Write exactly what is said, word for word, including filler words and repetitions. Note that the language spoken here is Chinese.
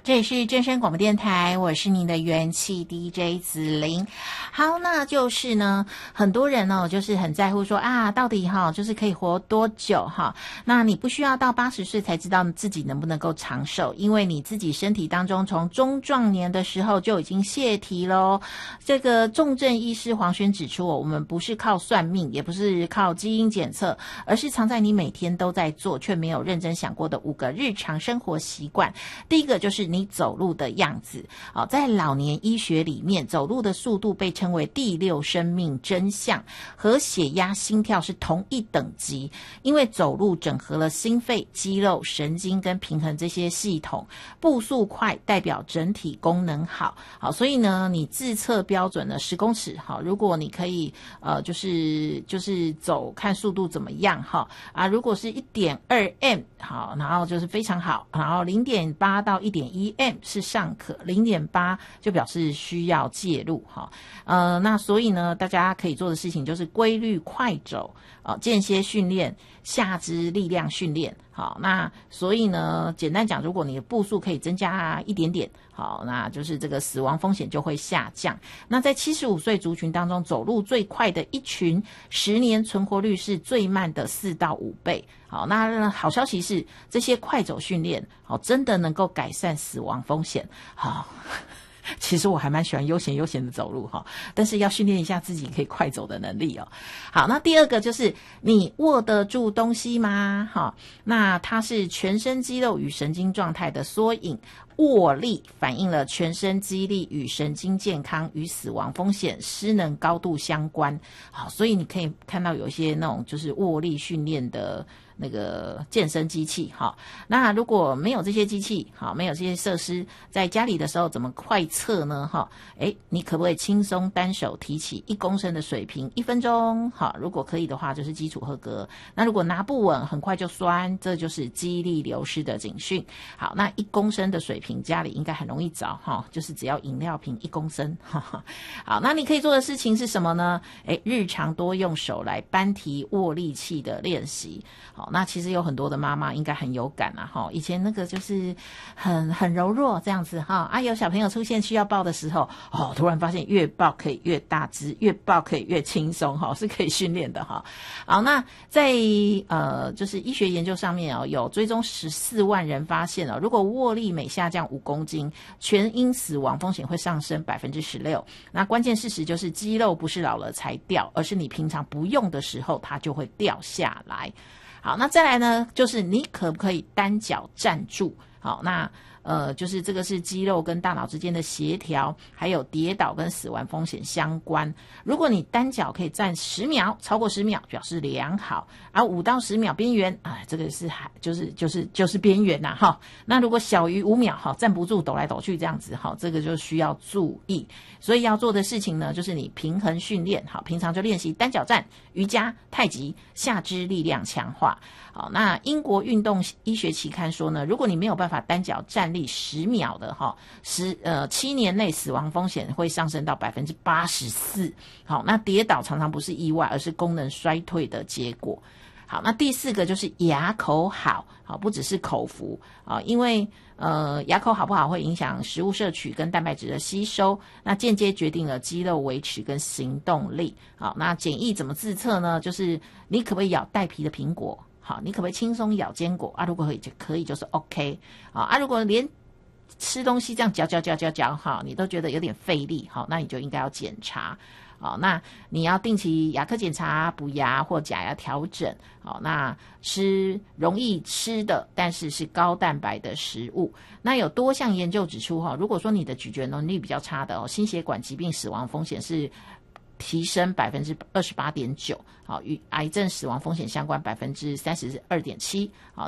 这里是真声广播电台，我是您的元气 D J 子玲。好，那就是呢，很多人哦，就是很在乎说啊，到底哈、哦，就是可以活多久哈？那你不需要到八十岁才知道自己能不能够长寿，因为你自己身体当中从中壮年的时候就已经泄题喽。这个重症医师黄轩指出，我们不是靠算命，也不是靠基因检测，而是藏在你每天都在做却没有认真想过的五个日常生活习惯。第一个就是你走路的样子，好，在老年医学里面，走路的速度被称为第六生命真相，和血压、心跳是同一等级，因为走路整合了心肺、肌肉、神经跟平衡这些系统，步速快代表整体功能好，好，所以呢，你自测标准呢十公尺，好，如果你可以呃，就是就是走看速度怎么样哈啊，如果是 一点二 M 好，然后就是非常好，然后 零点八 到 一点一 M 是尚可， 零点八 就表示需要介入哈。呃，那所以呢，大家可以做的事情就是规律快走，呃，间歇训练，下肢力量训练。好，那所以呢，简单讲，如果你的步数可以增加一点点，好，那就是这个死亡风险就会下降。那在七十五岁族群当中，走路最快的一群，十年存活率是最慢的四到五倍。好，那好消息是，这些快走训练，好，真的能够改善死亡风险。好。其实我还蛮喜欢悠闲悠闲的走路哈，但是要训练一下自己可以快走的能力哦。好，那第二个就是你握得住东西吗？哈，那它是全身肌肉与神经状态的缩影。握力反映了全身肌力与神经健康与死亡风险失能高度相关。好，所以你可以看到有一些那种就是握力训练的那个健身机器哈。那如果没有这些机器，好，没有这些设施，在家里的时候怎么快测呢？哈，诶，你可不可以轻松单手提起一公升的水瓶一分钟？好，如果可以的话，就是基础合格。那如果拿不稳，很快就酸，这就是肌力流失的警讯。好，那一公升的水瓶家里应该很容易找哈，就是只要饮料瓶一公升。哈哈，好，那你可以做的事情是什么呢？诶，日常多用手来搬提握力器的练习。好，那其实有很多的妈妈应该很有感啊哈，以前那个就是很很柔弱这样子哈，啊有小朋友出现需要抱的时候，哦，突然发现越抱可以越大只，越抱可以越轻松哈，是可以训练的哈。好，那在呃就是医学研究上面哦，有追踪十四万人发现哦，如果握力每下降五公斤，全因死亡风险会上升百分之十六。那关键事实就是肌肉不是老了才掉，而是你平常不用的时候它就会掉下来。好，那再来呢，就是你可不可以单脚站住？好，那呃，就是这个是肌肉跟大脑之间的协调，还有跌倒跟死亡风险相关。如果你单脚可以站十秒，超过十秒表示良好，而五到十秒边缘啊，这个是还就是就是就是边缘呐哈。那如果小于五秒哈，站不住抖来抖去这样子哈，这个就需要注意。所以要做的事情呢，就是你平衡训练，好，平常就练习单脚站、瑜伽、太极、下肢力量强化。好，那英国运动医学期刊说呢，如果你没有办法单脚站立十秒的哈，十呃七年内死亡风险会上升到百分之八十四。好，那跌倒常常不是意外，而是功能衰退的结果。好，那第四个就是牙口好，好，不只是口福啊，因为呃牙口好不好会影响食物摄取跟蛋白质的吸收，那间接决定了肌肉维持跟行动力。好，那简易怎么自测呢？就是你可不可以咬带皮的苹果？好，你可不可以轻松咬坚果啊？如果可以就可以，就是 OK 好啊。如果连吃东西这样嚼嚼嚼嚼嚼，哈，你都觉得有点费力，好，那你就应该要检查。好，那你要定期牙科检查、补牙或假牙调整。好，那吃容易吃的，但是是高蛋白的食物。那有多项研究指出，哈，如果说你的咀嚼能力比较差的哦，心血管疾病死亡风险是提升百分之二十八点九，好，与癌症死亡风险相关百分之三十二点七，好。